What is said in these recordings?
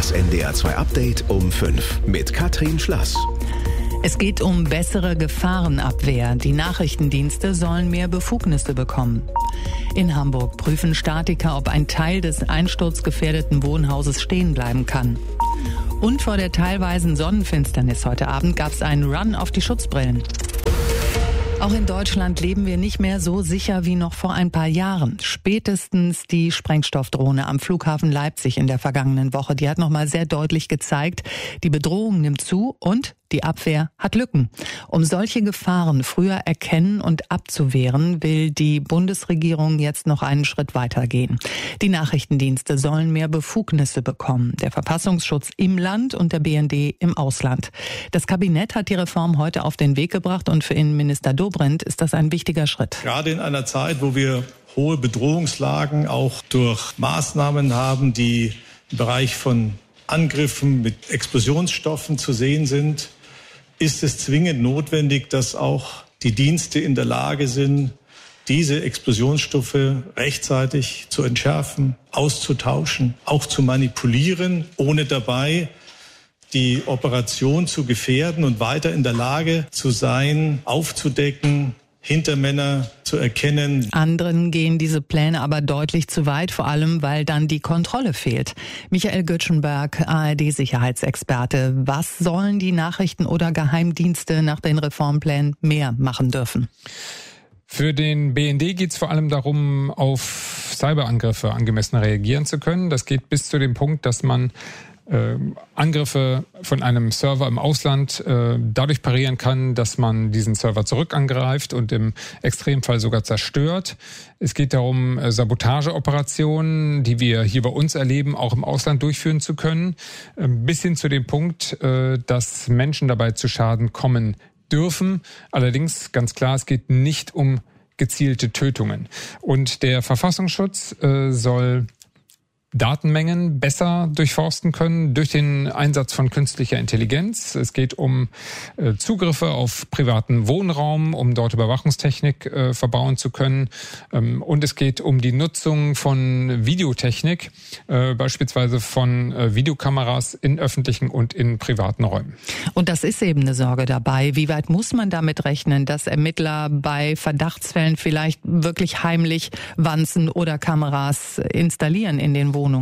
Das NDR2 Update um 5 mit Katrin Schlass. Es geht um bessere Gefahrenabwehr. Die Nachrichtendienste sollen mehr Befugnisse bekommen. In Hamburg prüfen Statiker, ob ein Teil des einsturzgefährdeten Wohnhauses stehen bleiben kann. Und vor der teilweisen Sonnenfinsternis heute Abend gab es einen Run auf die Schutzbrillen. Auch in Deutschland leben wir nicht mehr so sicher wie noch vor ein paar Jahren. Spätestens die Sprengstoffdrohne am Flughafen Leipzig in der vergangenen Woche, die hat nochmal sehr deutlich gezeigt, die Bedrohung nimmt zu und die Abwehr hat Lücken. Um solche Gefahren früher erkennen und abzuwehren, will die Bundesregierung jetzt noch einen Schritt weitergehen. Die Nachrichtendienste sollen mehr Befugnisse bekommen. Der Verfassungsschutz im Land und der BND im Ausland. Das Kabinett hat die Reform heute auf den Weg gebracht und für Innenminister Dobrindt ist das ein wichtiger Schritt. Gerade in einer Zeit, wo wir hohe Bedrohungslagen auch durch Maßnahmen haben, die im Bereich von Angriffen mit Explosionsstoffen zu sehen sind, ist es zwingend notwendig, dass auch die Dienste in der Lage sind, diese Explosionsstoffe rechtzeitig zu entschärfen, auszutauschen, auch zu manipulieren, ohne dabei die Operation zu gefährden und weiter in der Lage zu sein, aufzudecken, Hintermänner zu erkennen. Anderen gehen diese Pläne aber deutlich zu weit, vor allem weil dann die Kontrolle fehlt. Michael Göttschenberg, ARD-Sicherheitsexperte. Was sollen die Nachrichten- oder Geheimdienste nach den Reformplänen mehr machen dürfen? Für den BND geht es vor allem darum, auf Cyberangriffe angemessen reagieren zu können. Das geht bis zu dem Punkt, dass man Angriffe von einem Server im Ausland dadurch parieren kann, dass man diesen Server zurückangreift und im Extremfall sogar zerstört. Es geht darum, Sabotageoperationen, die wir hier bei uns erleben, auch im Ausland durchführen zu können, bis hin zu dem Punkt, dass Menschen dabei zu Schaden kommen dürfen. Allerdings ganz klar, es geht nicht um gezielte Tötungen. Und der Verfassungsschutz soll Datenmengen besser durchforsten können durch den Einsatz von künstlicher Intelligenz. Es geht um Zugriffe auf privaten Wohnraum, um dort Überwachungstechnik verbauen zu können. Und es geht um die Nutzung von Videotechnik, beispielsweise von Videokameras in öffentlichen und in privaten Räumen. Und das ist eben eine Sorge dabei. Wie weit muss man damit rechnen, dass Ermittler bei Verdachtsfällen vielleicht wirklich heimlich Wanzen oder Kameras installieren in den Wohnungen?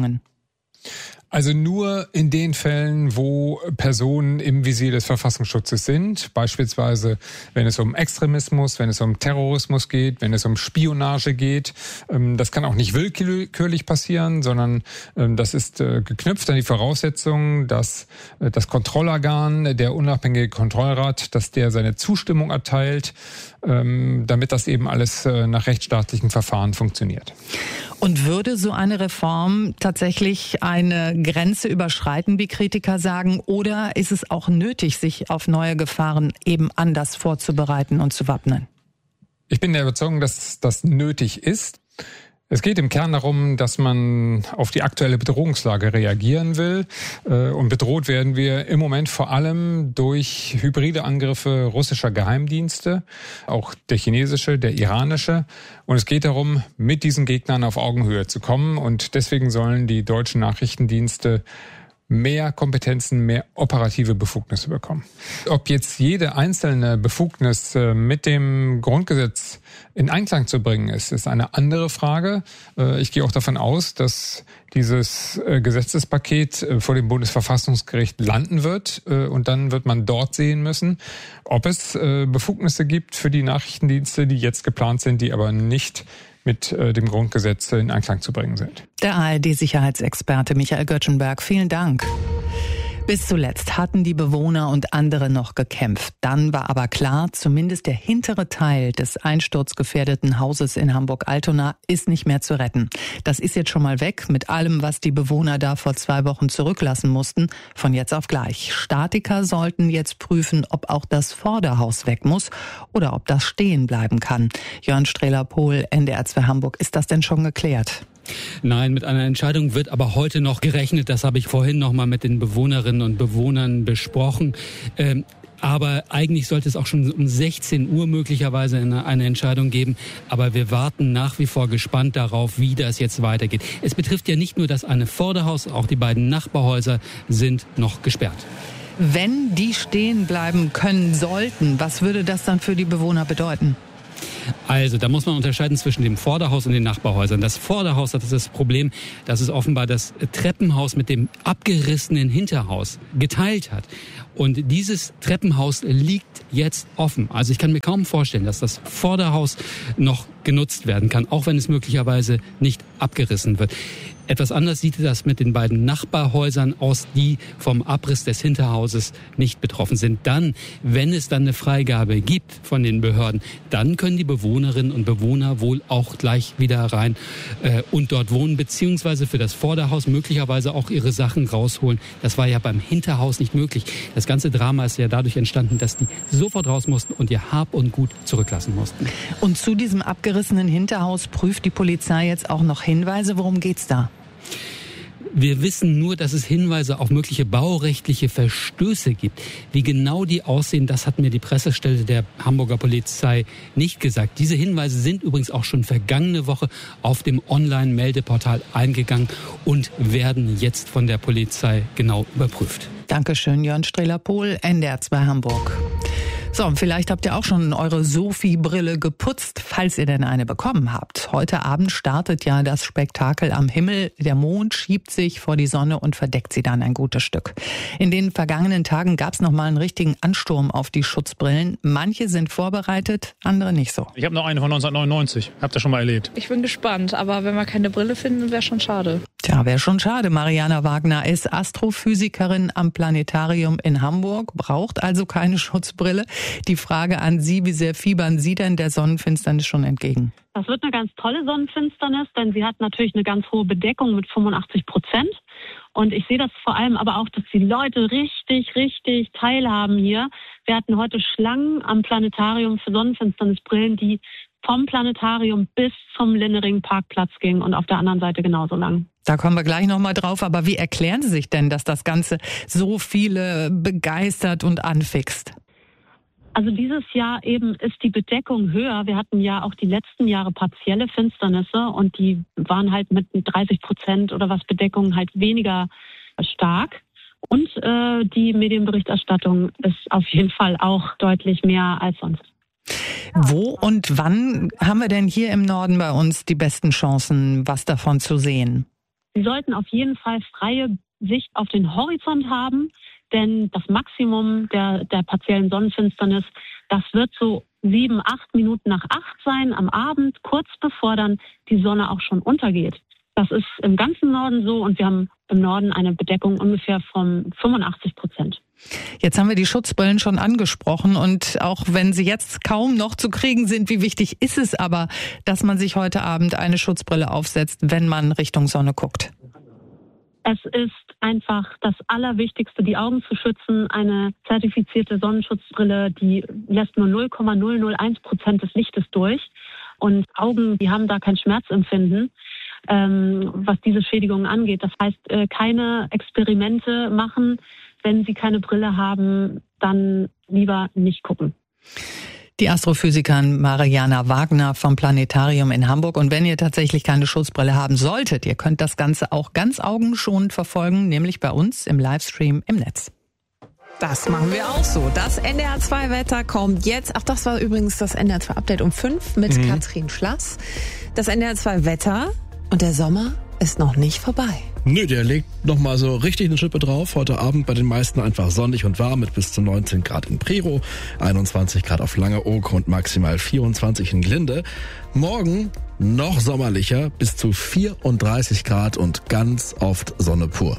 Also nur in den Fällen, wo Personen im Visier des Verfassungsschutzes sind, beispielsweise wenn es um Extremismus, wenn es um Terrorismus geht, wenn es um Spionage geht. Das kann auch nicht willkürlich passieren, sondern das ist geknüpft an die Voraussetzung, dass das Kontrollorgan, der unabhängige Kontrollrat, dass der seine Zustimmung erteilt, damit das eben alles nach rechtsstaatlichen Verfahren funktioniert. Und würde so eine Reform tatsächlich eine Grenze überschreiten, wie Kritiker sagen, oder ist es auch nötig, sich auf neue Gefahren eben anders vorzubereiten und zu wappnen? Ich bin der Überzeugung, dass das nötig ist. Es geht im Kern darum, dass man auf die aktuelle Bedrohungslage reagieren will. Und bedroht werden wir im Moment vor allem durch hybride Angriffe russischer Geheimdienste, auch der chinesische, der iranische. Und es geht darum, mit diesen Gegnern auf Augenhöhe zu kommen. Und deswegen sollen die deutschen Nachrichtendienste mehr Kompetenzen, mehr operative Befugnisse bekommen. Ob jetzt jede einzelne Befugnis mit dem Grundgesetz in Einklang zu bringen ist, ist eine andere Frage. Ich gehe auch davon aus, dass dieses Gesetzespaket vor dem Bundesverfassungsgericht landen wird und dann wird man dort sehen müssen, ob es Befugnisse gibt für die Nachrichtendienste, die jetzt geplant sind, die aber nicht mit dem Grundgesetz in Einklang zu bringen sind. Der ARD-Sicherheitsexperte Michael Göttschenberg, vielen Dank. Bis zuletzt hatten die Bewohner und andere noch gekämpft. Dann war aber klar, zumindest der hintere Teil des einsturzgefährdeten Hauses in Hamburg-Altona ist nicht mehr zu retten. Das ist jetzt schon mal weg mit allem, was die Bewohner da vor 2 Wochen zurücklassen mussten, von jetzt auf gleich. Statiker sollten jetzt prüfen, ob auch das Vorderhaus weg muss oder ob das stehen bleiben kann. Jörn Strehler-Pohl, NDR2 Hamburg, ist das denn schon geklärt? Nein, mit einer Entscheidung wird aber heute noch gerechnet. Das habe ich vorhin noch mal mit den Bewohnerinnen und Bewohnern besprochen. Aber eigentlich sollte es auch schon um 16 Uhr möglicherweise eine Entscheidung geben. Aber wir warten nach wie vor gespannt darauf, wie das jetzt weitergeht. Es betrifft ja nicht nur das eine Vorderhaus, auch die beiden Nachbarhäuser sind noch gesperrt. Wenn die stehen bleiben können sollten, was würde das dann für die Bewohner bedeuten? Also, da muss man unterscheiden zwischen dem Vorderhaus und den Nachbarhäusern. Das Vorderhaus hat das Problem, dass es offenbar das Treppenhaus mit dem abgerissenen Hinterhaus geteilt hat. Und dieses Treppenhaus liegt jetzt offen. Also ich kann mir kaum vorstellen, dass das Vorderhaus noch genutzt werden kann, auch wenn es möglicherweise nicht abgerissen wird. Etwas anders sieht das mit den beiden Nachbarhäusern aus, die vom Abriss des Hinterhauses nicht betroffen sind. Dann, wenn es dann eine Freigabe gibt von den Behörden, dann können die Bewohnerinnen und Bewohner wohl auch gleich wieder rein und dort wohnen, beziehungsweise für das Vorderhaus möglicherweise auch ihre Sachen rausholen. Das war ja beim Hinterhaus nicht möglich. Das ganze Drama ist ja dadurch entstanden, dass die sofort raus mussten und ihr Hab und Gut zurücklassen mussten. Und zu diesem abgerissenen Hinterhaus prüft die Polizei jetzt auch noch Hinweise. Worum geht's da? Wir wissen nur, dass es Hinweise auf mögliche baurechtliche Verstöße gibt. Wie genau die aussehen, das hat mir die Pressestelle der Hamburger Polizei nicht gesagt. Diese Hinweise sind übrigens auch schon vergangene Woche auf dem Online-Meldeportal eingegangen und werden jetzt von der Polizei genau überprüft. Dankeschön, Jörn Strehler-Pohl, NDR 2 Hamburg. So, und vielleicht habt ihr auch schon eure Sophie-Brille geputzt, falls ihr denn eine bekommen habt. Heute Abend startet ja das Spektakel am Himmel. Der Mond schiebt sich vor die Sonne und verdeckt sie dann ein gutes Stück. In den vergangenen Tagen gab es nochmal einen richtigen Ansturm auf die Schutzbrillen. Manche sind vorbereitet, andere nicht so. Ich habe noch eine von 1999. Habt ihr schon mal erlebt? Ich bin gespannt, aber wenn wir keine Brille finden, wäre schon schade. Tja, wäre schon schade. Mariana Wagner ist Astrophysikerin am Planetarium in Hamburg, braucht also keine Schutzbrille. Die Frage an Sie, wie sehr fiebern Sie denn der Sonnenfinsternis schon entgegen? Das wird eine ganz tolle Sonnenfinsternis, denn sie hat natürlich eine ganz hohe Bedeckung mit 85%. Und ich sehe das vor allem aber auch, dass die Leute richtig teilhaben hier. Wir hatten heute Schlangen am Planetarium für Sonnenfinsternisbrillen, die vom Planetarium bis zum Linnering-Parkplatz gingen und auf der anderen Seite genauso lang. Da kommen wir gleich nochmal drauf. Aber wie erklären Sie sich denn, dass das Ganze so viele begeistert und anfixt? Also dieses Jahr eben ist die Bedeckung höher. Wir hatten ja auch die letzten Jahre partielle Finsternisse und die waren halt mit 30% oder was Bedeckung halt weniger stark. Und die Medienberichterstattung ist auf jeden Fall auch deutlich mehr als sonst. Wo und wann haben wir denn hier im Norden bei uns die besten Chancen, was davon zu sehen? Sie sollten auf jeden Fall freie Sicht auf den Horizont haben, denn das Maximum der partiellen Sonnenfinsternis, das wird so 7-8 Minuten nach 8 sein am Abend, kurz bevor dann die Sonne auch schon untergeht. Das ist im ganzen Norden so und wir haben im Norden eine Bedeckung ungefähr von 85%. Jetzt haben wir die Schutzbrillen schon angesprochen und auch wenn sie jetzt kaum noch zu kriegen sind, wie wichtig ist es aber, dass man sich heute Abend eine Schutzbrille aufsetzt, wenn man Richtung Sonne guckt? Es ist einfach das Allerwichtigste, die Augen zu schützen. Eine zertifizierte Sonnenschutzbrille, die lässt nur 0,001% des Lichtes durch. Und Augen, die haben da kein Schmerzempfinden, was diese Schädigungen angeht. Das heißt, keine Experimente machen. Wenn Sie keine Brille haben, dann lieber nicht gucken. Die Astrophysikerin Mariana Wagner vom Planetarium in Hamburg. Und wenn ihr tatsächlich keine Schutzbrille haben solltet, ihr könnt das Ganze auch ganz augenschonend verfolgen, nämlich bei uns im Livestream im Netz. Das machen wir auch so. Das NDR 2 Wetter kommt jetzt. Ach, das war übrigens das NDR 2 Update um 5 mit Katrin Schlass. Das NDR 2 Wetter und der Sommer ist noch nicht vorbei. Nö, der legt nochmal so richtig eine Schippe drauf. Heute Abend bei den meisten einfach sonnig und warm mit bis zu 19 Grad in Prerow, 21 Grad auf Langeoog und maximal 24 in Glinde. Morgen noch sommerlicher, bis zu 34 Grad und ganz oft Sonne pur.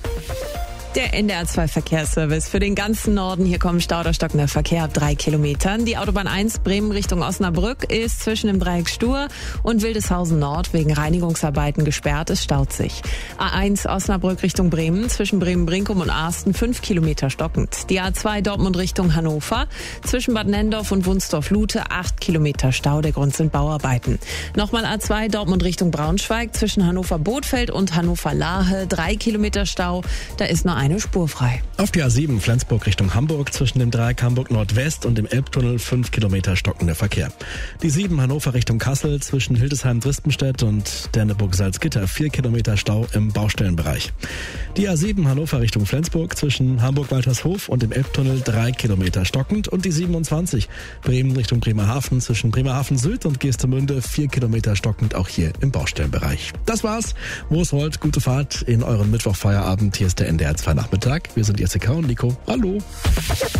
Der NDR 2 Verkehrsservice für den ganzen Norden. Hier kommen Stau oder stockender Verkehr ab 3 Kilometern. Die Autobahn 1 Bremen Richtung Osnabrück ist zwischen dem Dreieck Stur und Wildeshausen Nord wegen Reinigungsarbeiten gesperrt. Es staut sich. A1 Osnabrück Richtung Bremen zwischen Bremen-Brinkum und Arsten 5 Kilometer stockend. Die A2 Dortmund Richtung Hannover zwischen Bad Nendorf und Wunsdorf-Lute 8 Kilometer Stau. Der Grund sind Bauarbeiten. Nochmal A2 Dortmund Richtung Braunschweig zwischen Hannover-Bothfeld und Hannover-Lahe 3 Kilometer Stau. Da ist nur eine Spur frei. Auf der A7 Flensburg Richtung Hamburg zwischen dem Dreieck Hamburg Nordwest und dem Elbtunnel 5 Kilometer stockender Verkehr. Die 7 Hannover Richtung Kassel zwischen Hildesheim-Drispenstedt und Derneburg-Salzgitter 4 Kilometer Stau im Baustellenbereich. Die A7 Hannover Richtung Flensburg zwischen Hamburg-Waltershof und dem Elbtunnel 3 Kilometer stockend und die 27 Bremen Richtung Bremerhaven zwischen Bremerhaven Süd und Geestemünde 4 Kilometer stockend, auch hier im Baustellenbereich. Das war's. Wo es rollt, gute Fahrt in euren Mittwochfeierabend. Hier ist der NDR 2 Nachmittag. Wir sind Jessica und Nico. Hallo.